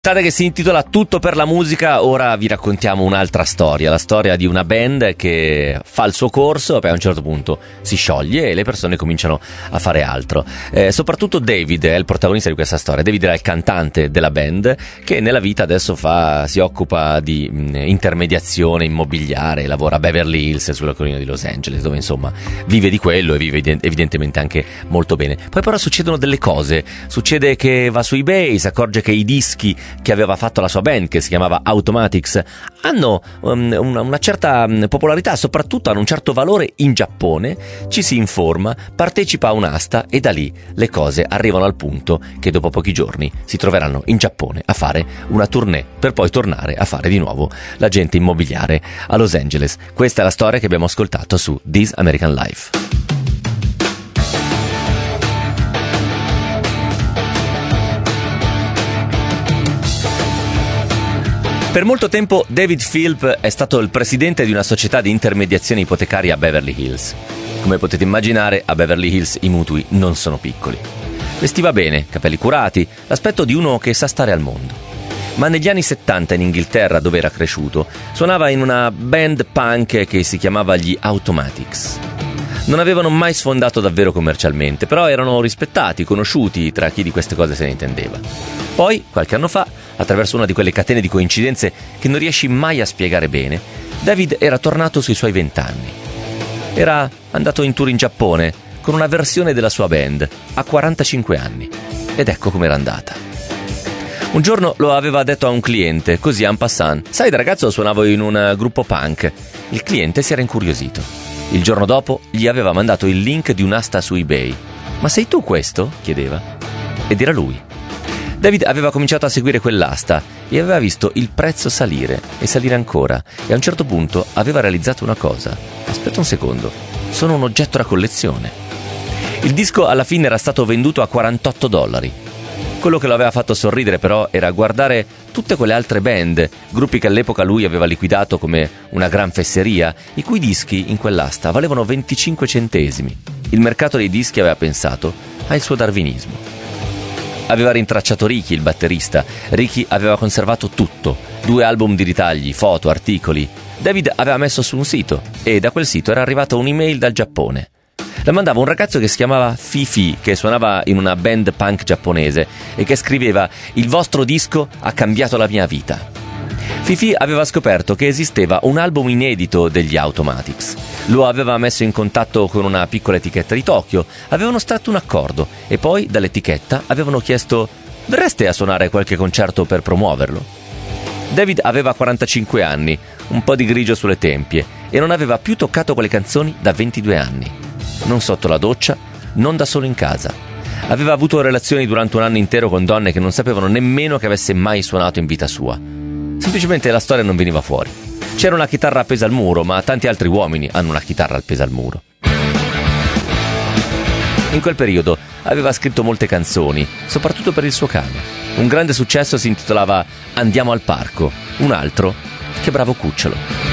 Che si intitola Tutto per la musica. Ora vi raccontiamo un'altra storia, la storia di una band che fa il suo corso, poi a un certo punto si scioglie e le persone cominciano a fare altro. Soprattutto David è il protagonista di questa storia. David era il cantante della band che nella vita adesso si occupa di intermediazione immobiliare, lavora a Beverly Hills sulla collina di Los Angeles, dove insomma vive di quello e vive evidentemente anche molto bene. Poi però succedono delle cose, succede che va su eBay, si accorge che i dischi che aveva fatto la sua band, che si chiamava Automatics, hanno una certa popolarità, soprattutto hanno un certo valore in Giappone. Ci si informa, partecipa a un'asta e da lì le cose arrivano al punto che dopo pochi giorni si troveranno in Giappone a fare una tournée per poi tornare a fare di nuovo l'agente immobiliare a Los Angeles. Questa è la storia che abbiamo ascoltato su This American Life. Per molto tempo David Philp è stato il presidente di una società di intermediazione ipotecaria a Beverly Hills. Come potete immaginare, a Beverly Hills i mutui non sono piccoli. Vestiva bene, capelli curati, l'aspetto di uno che sa stare al mondo. Ma negli anni 70 in Inghilterra, dove era cresciuto, suonava in una band punk che si chiamava gli Automatics. Non avevano mai sfondato davvero commercialmente, però erano rispettati, conosciuti tra chi di queste cose se ne intendeva. Poi, qualche anno fa, attraverso una di quelle catene di coincidenze che non riesci mai a spiegare bene, David era tornato sui suoi 20 anni. Era andato in tour in Giappone con una versione della sua band a 45 anni. Ed ecco com'era andata. Un giorno lo aveva detto a un cliente, così en passant: «Sai, da ragazzo suonavo in un gruppo punk». Il cliente si era incuriosito. Il giorno dopo gli aveva mandato il link di un'asta su eBay. «Ma sei tu questo?» chiedeva. Ed era lui. David aveva cominciato a seguire quell'asta e aveva visto il prezzo salire e salire ancora, e a un certo punto aveva realizzato una cosa. Aspetta un secondo, sono un oggetto da collezione. Il disco alla fine era stato venduto a $48. Quello che lo aveva fatto sorridere però era guardare tutte quelle altre band, gruppi che all'epoca lui aveva liquidato come una gran fesseria, i cui dischi in quell'asta valevano 25 centesimi. Il mercato dei dischi, aveva pensato, ha il suo darwinismo. Aveva rintracciato Ricky, il batterista. Ricky aveva conservato tutto: 2 album di ritagli, foto, articoli. David aveva messo su un sito e da quel sito era arrivata un'email dal Giappone. La mandava un ragazzo che si chiamava Fifi, che suonava in una band punk giapponese e che scriveva: «Il vostro disco ha cambiato la mia vita». Fifi aveva scoperto che esisteva un album inedito degli Automatics. Lo aveva messo in contatto con una piccola etichetta di Tokyo, avevano stretto un accordo e poi dall'etichetta avevano chiesto: «Verreste a suonare qualche concerto per promuoverlo?» David aveva 45 anni, un po' di grigio sulle tempie, e non aveva più toccato quelle canzoni da 22 anni. Non sotto la doccia, non da solo in casa. Aveva avuto relazioni durante un anno intero con donne che non sapevano nemmeno che avesse mai suonato in vita sua. Semplicemente la storia non veniva fuori. C'era una chitarra appesa al muro, ma tanti altri uomini hanno una chitarra appesa al muro. In quel periodo aveva scritto molte canzoni, soprattutto per il suo cane. Un grande successo si intitolava «Andiamo al parco», un altro «Che bravo cucciolo».